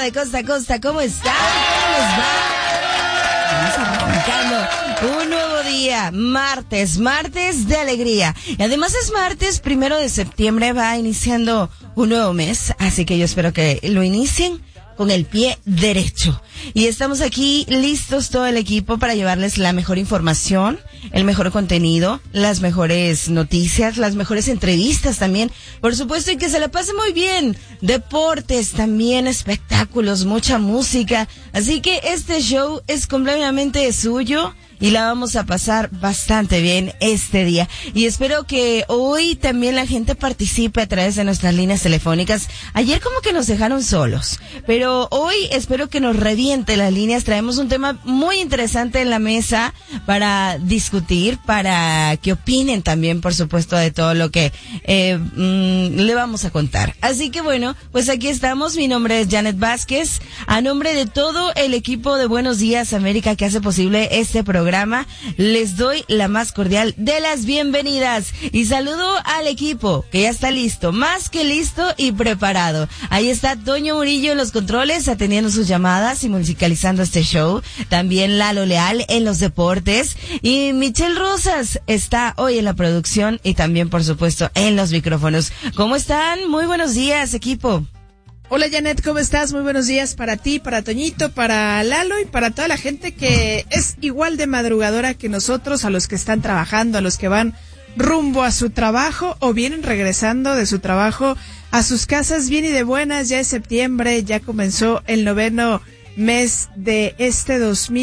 de costa a costa, ¿cómo están? ¿Cómo les va? Vamos arrancando un nuevo día, martes de alegría. Y además es martes 1 de septiembre, va iniciando un nuevo mes, así que yo espero que lo inicien con el pie derecho. Y estamos aquí listos todo el equipo para llevarles la mejor información, el mejor contenido, las mejores noticias, las mejores entrevistas también, por supuesto, y que se la pase muy bien. Deportes también, espectáculos, mucha música. Así que este show es completamente suyo y la vamos a pasar bastante bien este día. Y espero que hoy también la gente participe a través de nuestras líneas telefónicas. Ayer como que nos dejaron solos, pero hoy espero que nos reviente las líneas. Traemos un tema muy interesante en la mesa para discutir, para que opinen también, por supuesto, de todo lo que le vamos a contar. Así que bueno, pues aquí estamos. Mi nombre es Janet Vázquez. A nombre de todo el equipo de Buenos Días América que hace posible este programa, les doy la más cordial de las bienvenidas y saludo al equipo que ya está listo, más que listo y preparado. Ahí está Toño Murillo en los controles, atendiendo sus llamadas y musicalizando este show. También Lalo Leal en los deportes y Michelle Rosas está hoy en la producción y también, por supuesto, en los micrófonos. ¿Cómo están? Muy buenos días, equipo. Hola Janet, ¿cómo estás? Muy buenos días para ti, para Toñito, para Lalo y para toda la gente que es igual de madrugadora que nosotros, a los que están trabajando, a los que van rumbo a su trabajo o vienen regresando de su trabajo a sus casas bien y de buenas. Ya es septiembre, ya comenzó el 9º mes de este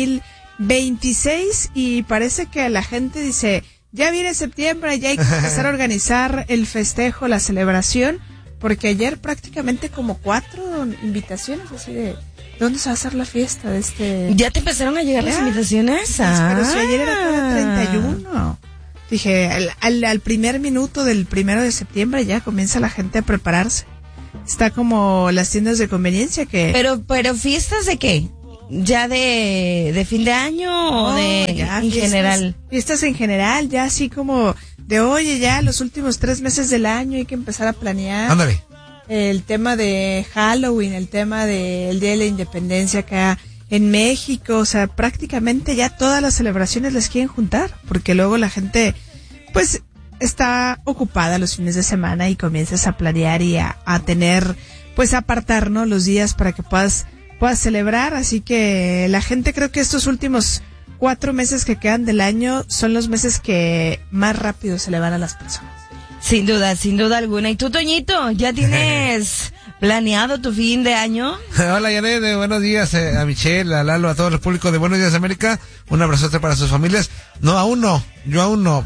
2026 y parece que la gente dice, ya viene septiembre, ya hay que empezar a organizar el festejo, la celebración. Porque ayer prácticamente como 4 invitaciones, así de, ¿dónde se va a hacer la fiesta de este? ¿Ya te empezaron a llegar las invitaciones? Pero si ayer era cada 31. Dije, al primer minuto del 1 de septiembre ya comienza la gente a prepararse. Está como las tiendas de conveniencia que... Pero ¿fiestas de qué? ¿Ya de fin de año o de ya, en general? Fiestas en general, ya así como de oye, ya los últimos 3 meses del año hay que empezar a planear. Ándale. El tema de Halloween, el tema del Día de la Independencia acá en México, o sea, prácticamente ya todas las celebraciones las quieren juntar, porque luego la gente, pues, está ocupada los fines de semana y comienzas a planear y a tener, pues, apartar, ¿no? Los días para que puedas celebrar, así que la gente creo que estos últimos 4 meses que quedan del año son los meses que más rápido se le van a las personas. Sin duda alguna. ¿Y tú, Toñito, ya tienes planeado tu fin de año? Hola, Janet, buenos días a Michelle, a Lalo, a todo el público de Buenos Días América. Un abrazote para sus familias. No, aún no, yo aún no,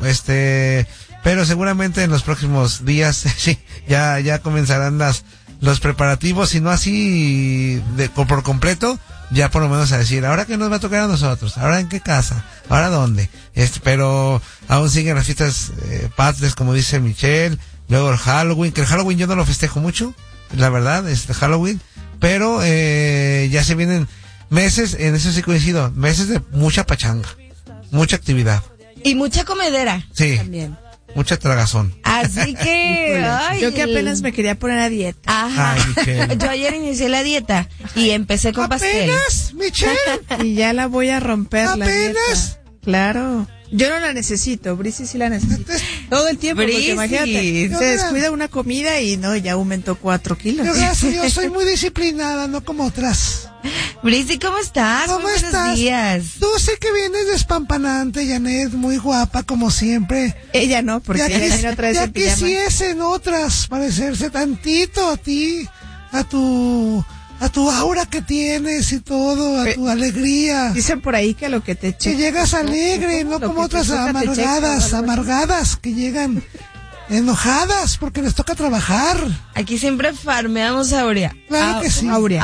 pero seguramente en los próximos días, sí, ya comenzarán los preparativos, si no así por completo, ya por lo menos a decir, ¿ahora qué nos va a tocar a nosotros? ¿Ahora en qué casa? ¿Ahora dónde? Pero aún siguen las fiestas patrias, como dice Michelle, luego el Halloween, que el Halloween yo no lo festejo mucho, la verdad, Halloween, pero ya se vienen meses, en eso sí coincido, meses de mucha pachanga, mucha actividad. Y mucha comedera. Sí. También. Mucha tragazón. Así que... ay, yo que apenas me quería poner a dieta. Ajá. Ay, yo ayer inicié la dieta y empecé con pastel. ¿Apenas, Michelle? Y ya la voy a romper la dieta. ¿Apenas? Claro. Yo no la necesito, Brisi sí la necesita. Todo el tiempo, porque imagínate, se descuida una comida y no, ya aumentó 4 kilos. Yo soy muy disciplinada, no como otras. Brisi, ¿cómo estás? ¿Cómo Buenos estás? días. Tú sé que vienes despampanante, Janet, muy guapa como siempre. Ella no, porque ella viene otra vez en pijama. Quisiesen otras parecerse tantito a ti, a tu aura que tienes y todo, a tu alegría. Dicen por ahí que lo que te checa. Que llegas alegre, no como otras amargadas que llegan enojadas porque les toca trabajar. Aquí siempre farmeamos aurea. Claro que sí. Aura,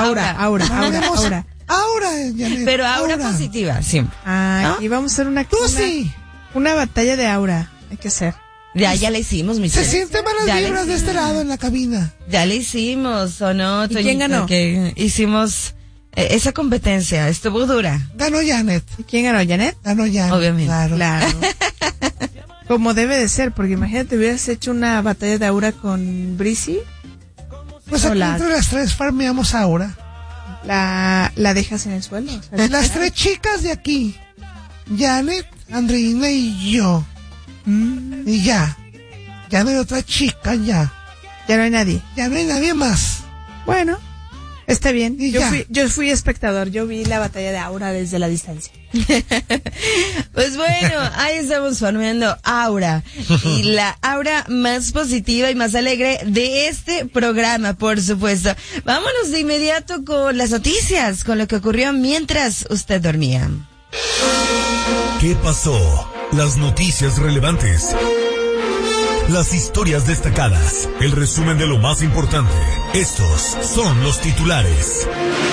Janet. Pero aura positiva, siempre. Ah, y vamos a hacer una batalla de aura. Hay que hacer. Ya la hicimos, mi Se sienten malas vibras de este lado en la cabina. Ya la hicimos, ¿o no? ¿Y quién ganó? Que hicimos esa competencia, estuvo dura. Ganó Janet. ¿Y quién ganó? ¿Janet? Ganó Janet. Obviamente. Claro. Como debe de ser, porque imagínate, hubieras hecho una batalla de aura con Brisi. Pues aquí entre las tres farmeamos aura. la dejas en el suelo. O sea, Las tres chicas de aquí, Janet, Andreina y yo. Y ya no hay otra chica, ya no hay nadie. Ya no hay nadie más. Bueno, está bien. Y Yo fui espectador, yo vi la batalla de Aura desde la distancia. Pues bueno, ahí estamos formando Aura. Y la aura más positiva y más alegre de este programa, por supuesto. Vámonos de inmediato con las noticias, con lo que ocurrió mientras usted dormía. ¿Qué pasó? Las noticias relevantes. Las historias destacadas. El resumen de lo más importante. Estos son los titulares.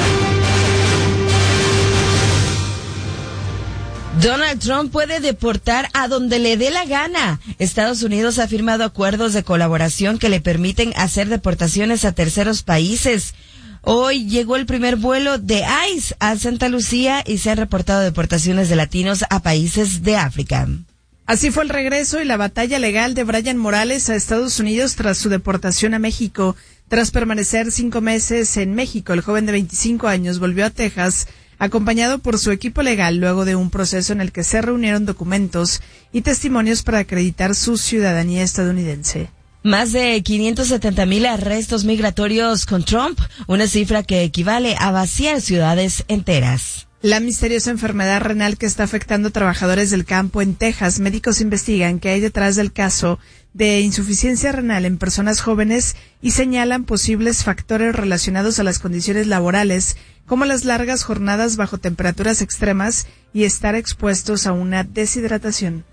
Donald Trump puede deportar a donde le dé la gana. Estados Unidos ha firmado acuerdos de colaboración que le permiten hacer deportaciones a terceros países. Hoy llegó el primer vuelo de ICE a Santa Lucía y se han reportado deportaciones de latinos a países de África. Así fue el regreso y la batalla legal de Brian Morales a Estados Unidos tras su deportación a México. Tras permanecer 5 meses en México, el joven de 25 años volvió a Texas acompañado por su equipo legal luego de un proceso en el que se reunieron documentos y testimonios para acreditar su ciudadanía estadounidense. Más de 570,000 arrestos migratorios con Trump, una cifra que equivale a vaciar ciudades enteras. La misteriosa enfermedad renal que está afectando a trabajadores del campo en Texas, médicos investigan qué hay detrás del caso de insuficiencia renal en personas jóvenes y señalan posibles factores relacionados a las condiciones laborales, como las largas jornadas bajo temperaturas extremas y estar expuestos a una deshidratación.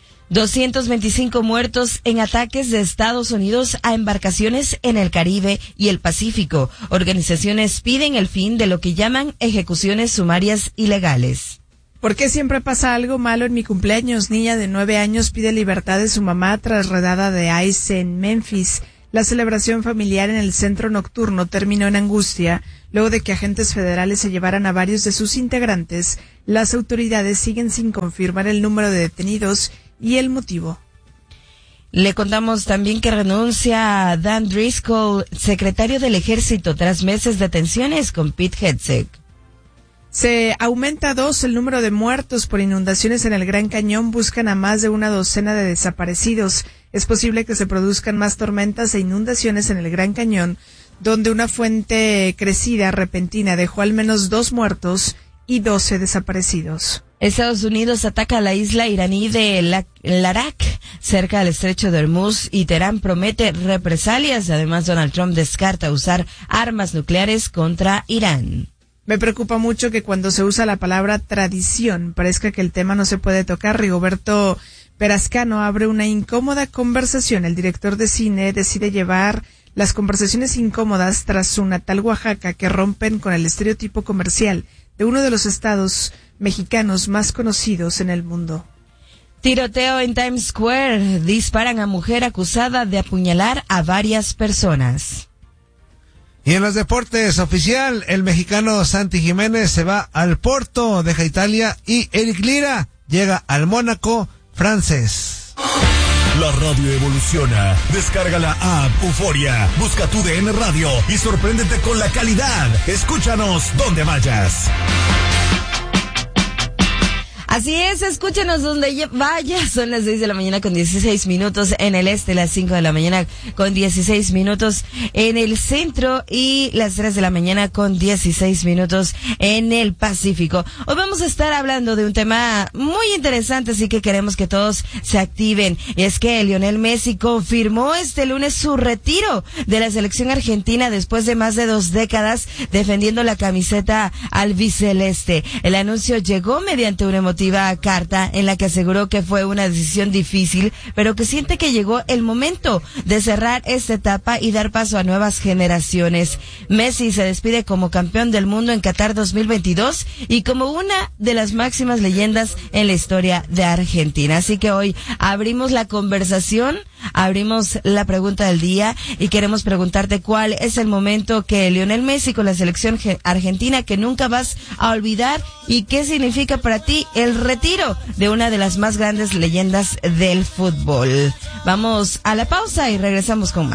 225 muertos en ataques de Estados Unidos a embarcaciones en el Caribe y el Pacífico. Organizaciones piden el fin de lo que llaman ejecuciones sumarias ilegales. ¿Por qué siempre pasa algo malo en mi cumpleaños? Niña de 9 años pide libertad de su mamá tras redada de ICE en Memphis. La celebración familiar en el centro nocturno terminó en angustia luego de que agentes federales se llevaran a varios de sus integrantes. Las autoridades siguen sin confirmar el número de detenidos y el motivo. Le contamos también que renuncia a Dan Driscoll, secretario del Ejército, tras meses de tensiones con Pete Hegseth. Se aumenta a 2 el número de muertos por inundaciones en el Gran Cañón. Buscan a más de una docena de desaparecidos. Es posible que se produzcan más tormentas e inundaciones en el Gran Cañón, donde una fuente crecida repentina dejó al menos 2 muertos y 12 desaparecidos. Estados Unidos ataca la isla iraní de Larak, cerca del estrecho de Hormuz, y Teherán promete represalias. Además, Donald Trump descarta usar armas nucleares contra Irán. Me preocupa mucho que cuando se usa la palabra tradición parezca que el tema no se puede tocar. Rigoberto Perascano abre una incómoda conversación. El director de cine decide llevar las conversaciones incómodas tras su natal Oaxaca, que rompen con el estereotipo comercial de uno de los estados mexicanos más conocidos en el mundo. Tiroteo en Times Square. Disparan a mujer acusada de apuñalar a varias personas. Y en los deportes, oficial, el mexicano Santi Jiménez se va al Porto, deja Italia, y Eric Lira llega al Mónaco francés. La radio evoluciona. Descarga la app Euforia, busca tu DN Radio y sorpréndete con la calidad. Escúchanos donde vayas. Así es, escúchanos donde vaya. Son las 6 de la mañana con 16 minutos en el este, las 5 de la mañana con 16 minutos en el centro y las 3 de la mañana con 16 minutos en el Pacífico. Hoy vamos a estar hablando de un tema muy interesante, así que queremos que todos se activen. Y es que Lionel Messi confirmó este lunes su retiro de la selección argentina después de más de 2 décadas defendiendo la camiseta albiceleste. El anuncio llegó mediante una emotiva carta en la que aseguró que fue una decisión difícil, pero que siente que llegó el momento de cerrar esta etapa y dar paso a nuevas generaciones. Messi se despide como campeón del mundo en Qatar 2022 y como una de las máximas leyendas en la historia de Argentina. Así que hoy abrimos la conversación, abrimos la pregunta del día y queremos preguntarte cuál es el momento que Lionel Messi con la selección argentina que nunca vas a olvidar y qué significa para ti el retiro de una de las más grandes leyendas del fútbol. Vamos a la pausa y regresamos con más.